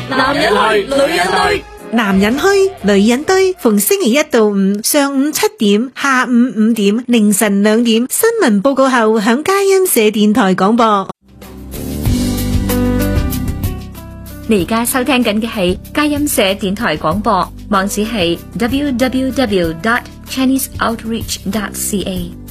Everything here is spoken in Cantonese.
男人去，女人堆。 男人墟，女人堆，逢星期一到五上午7點、下午5點、凌晨2點，新聞報告後響佳音社電台廣播。 你而家收聽緊嘅係佳音社電台廣播，網址係 www.chineseoutreach.ca。